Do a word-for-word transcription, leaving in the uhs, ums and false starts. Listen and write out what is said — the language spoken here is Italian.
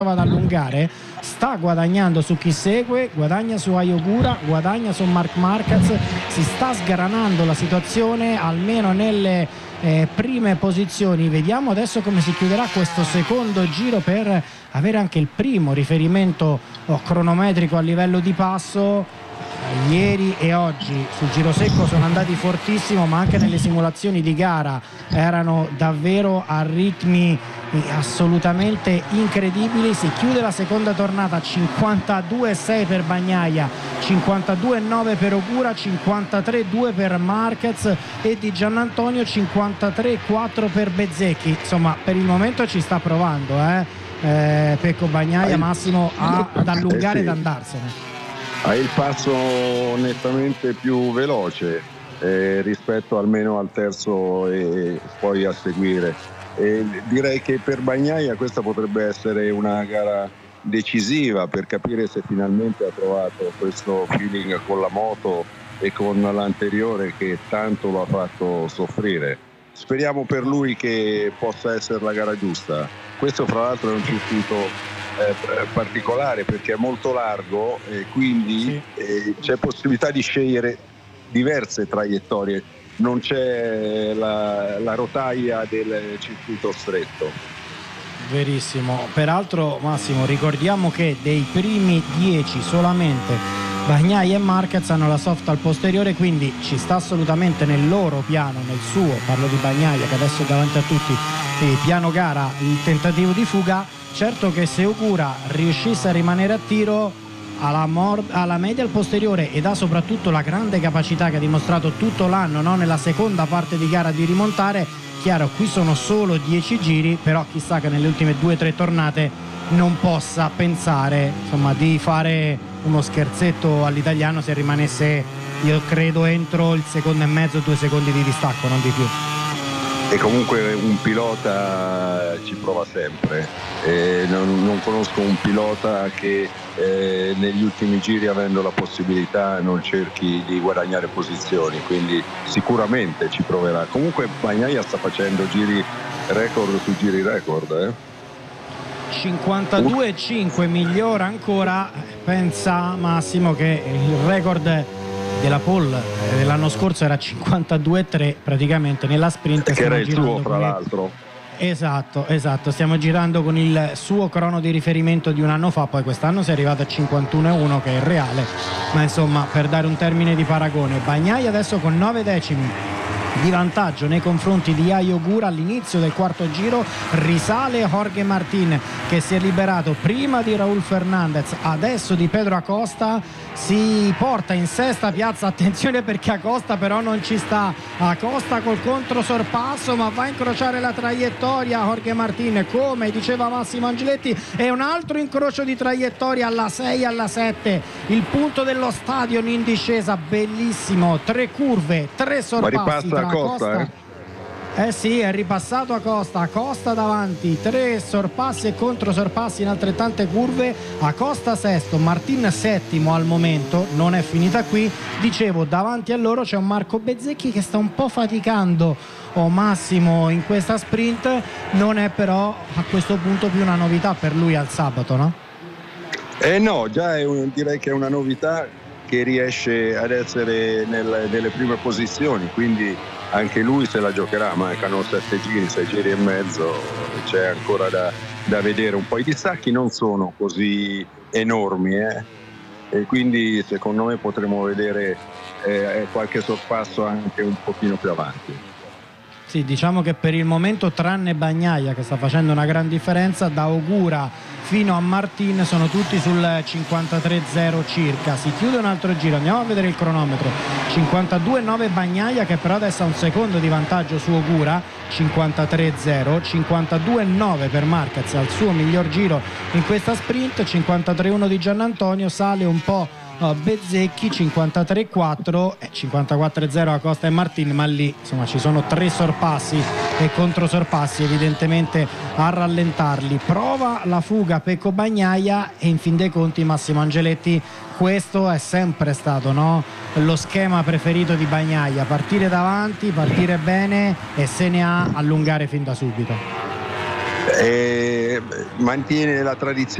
ad allungare, sta guadagnando su chi segue, guadagna su Ayogura, guadagna su Marc Marquez, si sta sgranando la situazione almeno nelle eh, prime posizioni. Vediamo adesso come si chiuderà questo secondo giro per avere anche il primo riferimento oh, cronometrico a livello di passo. Ieri e oggi sul giro secco sono andati fortissimo, ma anche nelle simulazioni di gara erano davvero a ritmi assolutamente incredibili. Si chiude la seconda tornata cinquantadue virgola sei per Bagnaia, cinquantadue virgola nove per Ogura, cinquantatré virgola due per Marquez e Di Giannantonio cinquantatré virgola quattro per Bezzecchi. Insomma, per il momento ci sta provando eh? Eh, Pecco Bagnaia, Massimo, a, ad allungare eh sì. ed andarsene. Ha il passo nettamente più veloce eh, rispetto almeno al terzo e poi a seguire. E direi che per Bagnaia questa potrebbe essere una gara decisiva per capire se finalmente ha trovato questo feeling con la moto e con l'anteriore che tanto lo ha fatto soffrire. Speriamo per lui che possa essere la gara giusta. Questo fra l'altro è un circuito Eh, particolare perché è molto largo e quindi sì. eh, c'è possibilità di scegliere diverse traiettorie, non c'è la, la rotaia del circuito stretto. Verissimo, peraltro Massimo ricordiamo che dei primi dieci solamente Bagnaia e Marquez hanno la soft al posteriore, quindi ci sta assolutamente nel loro piano, nel suo, parlo di Bagnaia che adesso è davanti a tutti, eh, piano gara, il tentativo di fuga. Certo che se Ogura riuscisse a rimanere a tiro alla, mor- alla media al posteriore ed ha soprattutto la grande capacità che ha dimostrato tutto l'anno, no? Nella seconda parte di gara di rimontare, chiaro qui sono solo dieci giri, però chissà che nelle ultime due o tre tornate non possa pensare insomma di fare uno scherzetto all'italiano se rimanesse, io credo, entro il secondo e mezzo, due secondi di distacco, non di più. E comunque un pilota ci prova sempre, eh, non, non conosco un pilota che eh, negli ultimi giri, avendo la possibilità, non cerchi di guadagnare posizioni, quindi sicuramente ci proverà. Comunque Bagnaia sta facendo giri record su giri record eh? cinquantadue virgola cinque, migliora ancora. Pensa Massimo che il record della pole dell'anno scorso era cinquantadue virgola tre praticamente nella sprint, che era il suo fra il... l'altro. Esatto, esatto, stiamo girando con il suo crono di riferimento di un anno fa, poi quest'anno si è arrivato a cinquantuno virgola uno che è il reale, ma insomma per dare un termine di paragone. Bagnaia adesso con nove decimi di vantaggio nei confronti di Ayogura all'inizio del quarto giro, risale Jorge Martín che si è liberato prima di Raúl Fernández, adesso di Pedro Acosta, si porta in sesta piazza, attenzione perché Acosta però non ci sta, Acosta col controsorpasso ma va a incrociare la traiettoria Jorge Martín, come diceva Massimo Angeletti, e un altro incrocio di traiettoria alla sei, alla sette, il punto dello stadion in discesa, bellissimo, tre curve, tre sorpassi. Acosta, eh? eh sì, è ripassato Acosta, Acosta davanti, tre sorpassi e controsorpassi in altrettante curve, Acosta sesto, Martín settimo al momento, non è finita qui, dicevo davanti a loro c'è un Marco Bezzecchi che sta un po' faticando o Massimo in questa sprint, non è però a questo punto più una novità per lui al sabato, no? Eh no, già è un, direi che è una novità che riesce ad essere nel, nelle prime posizioni, quindi anche lui se la giocherà, mancano sette giri, sei giri e mezzo, c'è ancora da, da vedere un po', i distacchi non sono così enormi eh? E quindi secondo me potremo vedere eh, qualche sorpasso anche un pochino più avanti. Sì, diciamo che per il momento tranne Bagnaia che sta facendo una gran differenza, da Ogura fino a Martín sono tutti sul cinquantatré zero circa. Si chiude un altro giro, andiamo a vedere il cronometro, cinquantadue nove Bagnaia che però adesso ha un secondo di vantaggio su Ogura, cinquantatré zero, cinquantadue nove per Marquez al suo miglior giro in questa sprint, cinquantatré uno di Giannantonio, sale un po' Bezzecchi, cinquantatré quattro, cinquantaquattro zero Acosta e Martín, ma lì insomma ci sono tre sorpassi e controsorpassi evidentemente a rallentarli. Prova la fuga Pecco Bagnaia e in fin dei conti Massimo Angeletti questo è sempre stato, no? Lo schema preferito di Bagnaia, partire davanti, partire bene e se ne ha allungare fin da subito. E mantiene la tradizione